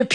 Depuis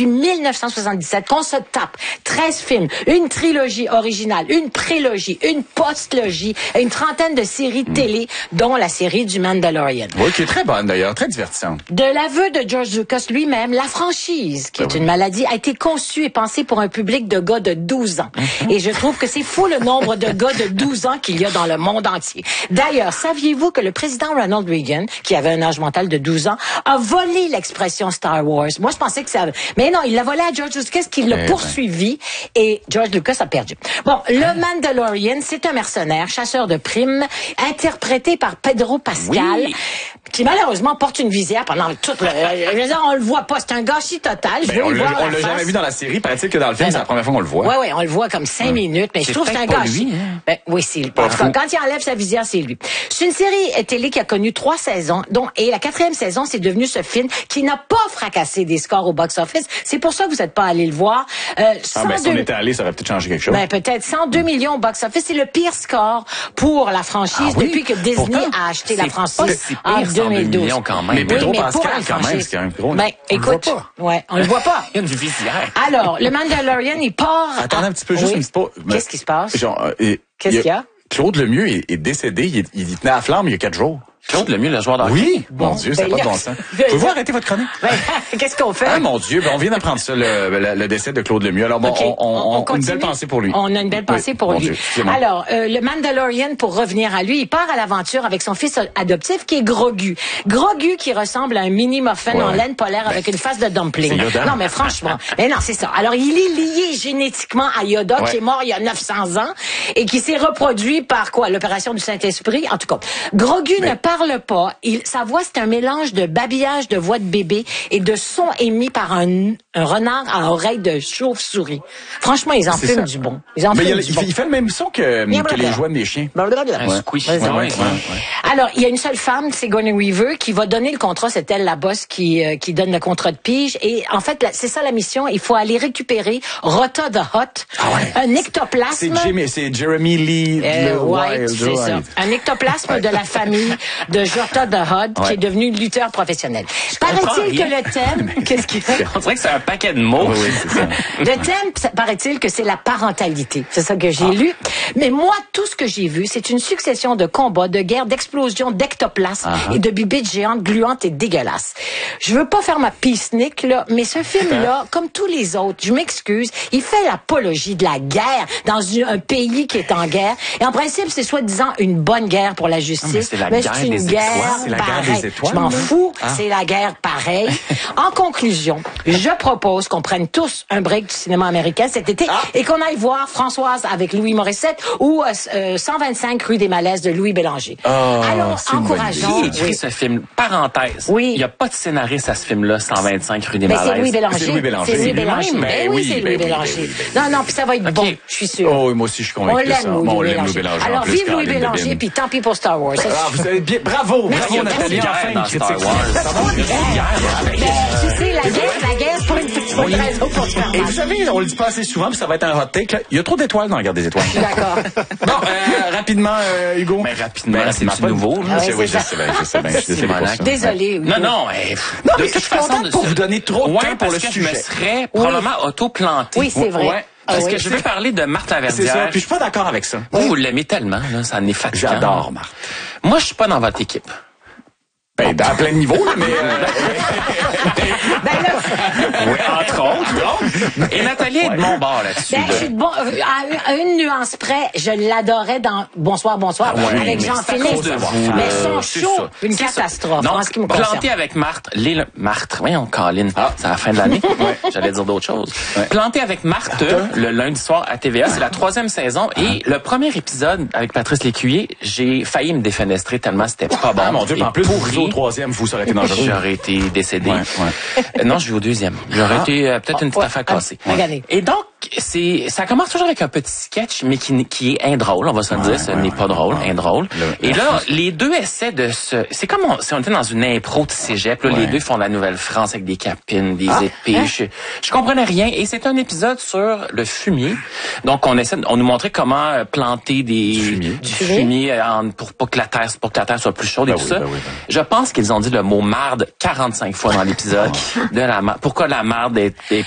1977, qu'on se tape 13 films, une trilogie originale, une prélogie, une postlogie et une trentaine de séries télé, dont la série du Mandalorian. Oui, qui est très bonne d'ailleurs, très divertissante. De l'aveu de George Lucas lui-même, la franchise, qui est une maladie, a été conçue et pensée pour un public de gars de 12 ans. Et je trouve que c'est fou le nombre de gars de 12 ans qu'il y a dans le monde entier. D'ailleurs, saviez-vous que le président Ronald Reagan, qui avait un âge mental de 12 ans, a volé l'expression Star Wars? Moi, je pensais que ça... Mais non, il l'a volé à George Lucas, qui l'a poursuivi, et George Lucas a perdu. Bon, le Mandalorian, c'est un mercenaire, chasseur de primes, interprété par Pedro Pascal, qui malheureusement porte une visière pendant toute le... Je veux dire, on le voit pas, c'est un gâchis total. On l'a jamais vu dans la série, paraît-il que dans le film, c'est la première fois qu'on le voit. Oui, on le voit comme 5 minutes, mais je trouve que c'est un gâchis. Oui, c'est lui. En tout cas, quand il enlève sa visière, c'est lui. C'est une série télé qui a connu 3 saisons, et la 4e saison, c'est devenu ce film qui n'a pas fracassé des scores au box-office. C'est pour ça que vous n'êtes pas allé le voir. Si on était allé, ça aurait peut-être changé quelque chose. Peut-être 102 millions au box-office. C'est le pire score pour la franchise depuis que Disney a acheté la franchise en 2012. Quand même. Mais Pedro Pascal, quand même, c'est quand même gros. Écoute, on le voit pas. Il y a une visière. Alors, le Mandalorian, il part... Attendez un petit peu, juste une petite... Qu'est-ce qui se passe? Qu'est-ce qu'il y a? Claude Lemieux est décédé. Il tenait à flamme il y a 4 jours. Claude Lemieux, le joueur d'hockey. Oui, mon Dieu, c'est pas de bon sens. Pouvez-vous arrêter votre chronique? Qu'est-ce qu'on fait? Ah, mon Dieu, on vient d'apprendre ça, le décès de Claude Lemieux. Alors bon, on a une belle pensée pour lui. On a une belle pensée pour lui. Alors, le Mandalorian, pour revenir à lui, il part à l'aventure avec son fils adoptif qui est Grogu. Grogu qui ressemble à un mini muffin en laine polaire avec une face de dumpling. Non, mais franchement. Mais non, c'est ça. Alors, il est lié génétiquement à Yoda, qui est mort il y a 900 ans et qui s'est reproduit par l'opération du Saint-Esprit. En tout cas, Grogu ne parle pas. Sa voix, c'est un mélange de babillage de voix de bébé et de sons émis par un renard à oreille de chauve-souris. Franchement, ils en fument du bon. Il fait le même son que les jouets des chiens. Alors, il y a une seule femme, Sigourney Weaver, qui va donner le contrat. C'est elle, la boss, qui donne le contrat de pige. Et en fait, c'est ça la mission. Il faut aller récupérer Rota the Hutt, un ectoplasme. C'est Jeremy Lee White, c'est ça. Un ectoplasme de la famille de Rota the Hutt, qui est devenu lutteur professionnel. Paraît-il que le thème... Qu'est-ce qu'il fait? On dirait que c'est un paquet de mots. Le thème, paraît-il que c'est la parentalité. C'est ça que j'ai lu. Mais moi, tout ce que j'ai vu, c'est une succession de combats, de guerres, d'explosions, d'ectoplasmes et de bibites géantes, gluantes et dégueulasses. Je veux pas faire ma peacenik, là, mais ce film-là, comme tous les autres, je m'excuse, il fait l'apologie de la guerre dans un pays qui est en guerre. Et en principe, c'est soi-disant une bonne guerre pour la justice. Mais c'est une guerre pareille. Je m'en fous, c'est la guerre pareille. En conclusion, je propose qu'on prenne tous un break du cinéma américain cet été et qu'on aille voir Françoise avec Louis Morissette ou 125 rue des Malaises de Louis Bélanger. Allons, encourageons. Qui écrit ce film? Parenthèse. Il n'y a pas de scénariste à ce film-là, 125 rue des Malaises. C'est Louis Bélanger. C'est Louis Bélanger. C'est Louis Bélanger. C'est Louis Bélanger. Non, puis ça va être bon, je suis sûr. Oh, moi aussi, je suis convaincu. On l'aime, Louis Bélanger. Alors, vive Louis Bélanger, puis tant pis pour Star Wars. Vous savez bien, bravo, Nathalie, enfin une critique. Tu sais, la guerre, c'est pour une petite raison pour se faire mal. Et vous savez, on le dit pas assez souvent, puis ça va être un hot take, là. Il y a trop d'étoiles dans la guerre des étoiles. D'accord. Bon, rapidement, Hugo. Mais rapidement, c'est nouveau. Oui, je sais bien. Désolé. Non, mais je suis contente pour vous donner trop de temps pour le sujet. Je me serais probablement auto-planté. Oui, c'est vrai. Parce que je veux parler de Marthe Laverdière. C'est ça, puis je suis pas d'accord avec ça. Vous l'aimez tellement, là, ça en est fatigant. J'adore Marthe. Moi, je suis pas dans votre équipe. À plein de niveaux, là, mais... Oui, entre autres. Et Nathalie est de mon bord là-dessus. Je suis à une nuance près, je l'adorais dans Bonsoir, avec Jean-Philippe. Mais son show, une catastrophe. Non, en ce qui me concerne. Planté avec Marthe, voyons, Colin, c'est à la fin de l'année. J'allais dire d'autres choses. Planté avec Marthe, le lundi soir à TVA, c'est la 3e saison. Et le premier épisode avec Patrice Lécuyer, j'ai failli me défenestrer tellement c'était pas bon. Ah, mon Dieu, en plus, au 3e, vous, ça aurait été dangereux. J'aurais été décédé. Non, je vais au 2e. J'aurais été peut-être une petite affaire cassée. Regardez. Et donc, ça commence toujours avec un petit sketch, mais qui est indrôle, on va se le dire, ce n'est pas drôle, indrôle. Et là, les deux essaient c'est comme si on était dans une impro de cégep, là, les deux font la Nouvelle-France avec des capines, des épées. Je comprenais rien. Et c'est un épisode sur le fumier. Donc, on nous montrait comment planter du fumier pour que la terre soit plus chaude et tout ça. Je pense qu'ils ont dit le mot marde 45 fois dans l'épisode. Pourquoi la marde est